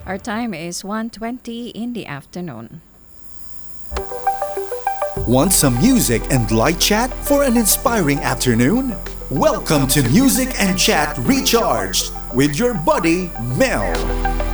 Our time is 1:20 in the afternoon. Want some music and light chat for an inspiring afternoon? Welcome to Music and Chat Recharged with your buddy Mel.